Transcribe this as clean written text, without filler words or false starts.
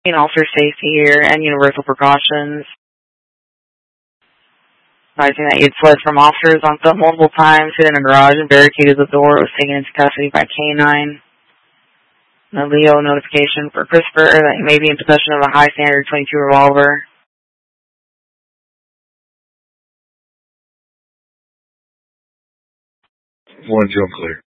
Officer safety here and universal precautions. Advising that you'd fled from officers on foot multiple times, hid in a garage and barricaded the door. Was taken into custody by K-9. No Leo notification for Christopher that he may be in possession of a high standard .22 revolver. 1-2, I'm clear.